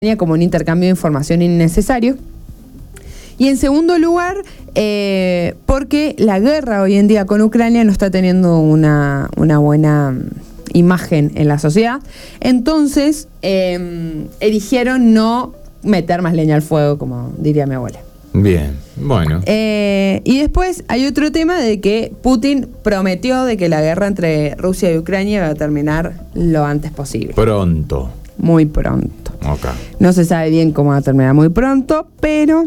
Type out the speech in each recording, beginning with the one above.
como un intercambio de información innecesario. Y en segundo lugar, porque la guerra hoy en día con Ucrania no está teniendo una buena imagen en la sociedad. Entonces, eligieron no meter más leña al fuego, como diría mi abuela. Bien, bueno. Y después hay otro tema de que Putin prometió de que la guerra entre Rusia y Ucrania va a terminar lo antes posible. Pronto. Muy pronto. Okay. No se sabe bien cómo va a terminar muy pronto, pero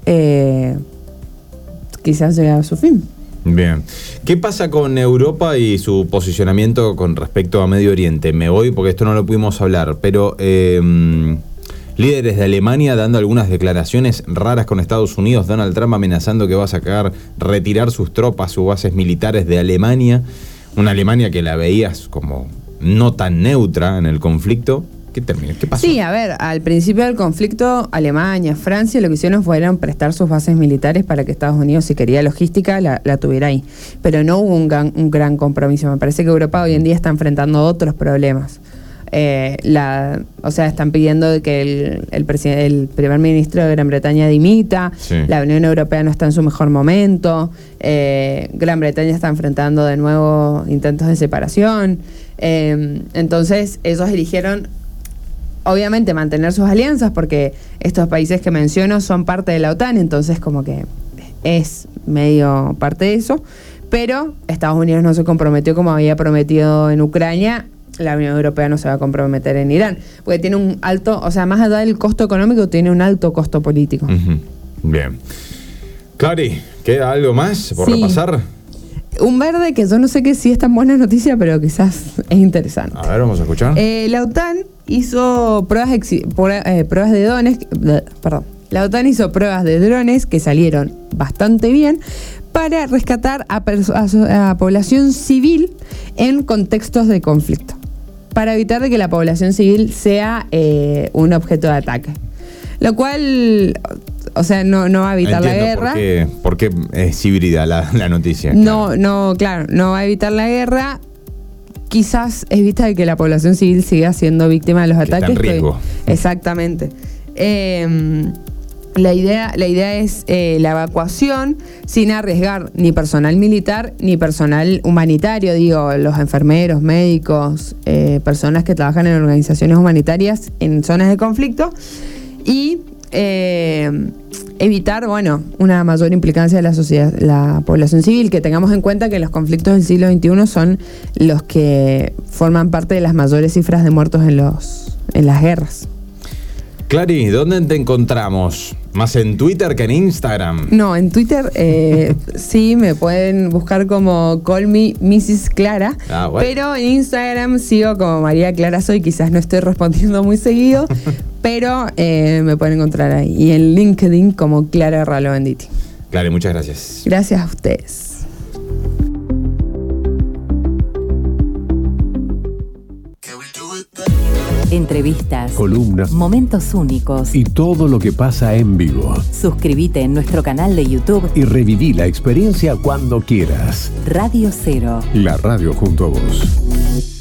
quizás llegue a su fin. Bien. ¿Qué pasa con Europa y su posicionamiento con respecto a Medio Oriente? Me voy porque esto no lo pudimos hablar, pero líderes de Alemania dando algunas declaraciones raras con Estados Unidos, Donald Trump amenazando que va a retirar sus tropas, sus bases militares de Alemania, una Alemania que la veías como no tan neutra en el conflicto. ¿Qué terminó? ¿Qué pasó? Sí, a ver, al principio del conflicto, Alemania, Francia, lo que hicieron fueron prestar sus bases militares para que Estados Unidos, si quería logística, la tuviera ahí. Pero no hubo un gran compromiso. Me parece que Europa hoy en día está enfrentando otros problemas. Están pidiendo que el primer ministro de Gran Bretaña dimita. Sí. La Unión Europea no está en su mejor momento. Gran Bretaña está enfrentando de nuevo intentos de separación. Entonces, ellos eligieron obviamente mantener sus alianzas porque estos países que menciono son parte de la OTAN, entonces como que es medio parte de eso, pero Estados Unidos no se comprometió como había prometido en Ucrania. La Unión Europea no se va a comprometer en Irán, porque tiene un alto, o sea, más allá del costo económico, tiene un alto costo político. Uh-huh. Bien. Clary, ¿queda algo más por repasar? Un verde que yo no sé si es tan buena noticia, pero quizás es interesante. A ver, vamos a escuchar. La OTAN hizo pruebas de drones. La OTAN hizo pruebas de drones que salieron bastante bien para rescatar a población civil en contextos de conflicto, para evitar de que la población civil sea un objeto de ataque. Lo cual, o sea, no va a evitar la guerra. ¿Por qué es híbrida la noticia? Claro. No va a evitar la guerra. Quizás evita que la población civil siga siendo víctima de los ataques. Está en riesgo. Exactamente. La idea es la evacuación sin arriesgar ni personal militar ni personal humanitario, los enfermeros, médicos, personas que trabajan en organizaciones humanitarias en zonas de conflicto, y evitar, una mayor implicancia de la sociedad, la población civil, que tengamos en cuenta que los conflictos del siglo XXI son los que forman parte de las mayores cifras de muertos en las guerras. Clary, ¿dónde te encontramos? ¿Más en Twitter que en Instagram? No, en Twitter sí, me pueden buscar como Call Me Mrs. Clara, bueno. Pero en Instagram sigo como María Clara Soy, quizás no estoy respondiendo muy seguido, pero me pueden encontrar ahí. Y en LinkedIn como Clara Ralo Benditi. Clary, muchas gracias. Gracias a ustedes. Entrevistas, columnas, momentos únicos y todo lo que pasa en vivo. Suscríbete en nuestro canal de YouTube y reviví la experiencia cuando quieras. Radio Cero. La radio junto a vos.